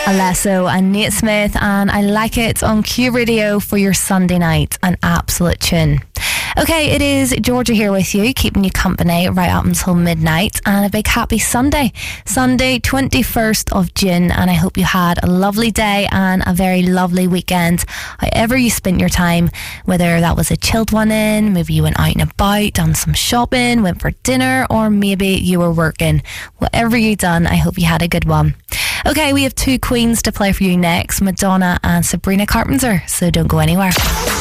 Alesso and Nate Smith, and I Like It on Q Radio for your Sunday night. An absolute tune. Okay, it is Georgia here with you, keeping you company right up until midnight, and a big happy Sunday. Sunday, 21st of June, and I hope you had a lovely day and a very lovely weekend. However you spent your time, whether that was a chilled one in, maybe you went out and about, done some shopping, went for dinner, or maybe you were working. Whatever you done, I hope you had a good one. Okay, we have two queens to play for you next, Madonna and Sabrina Carpenter, so don't go anywhere.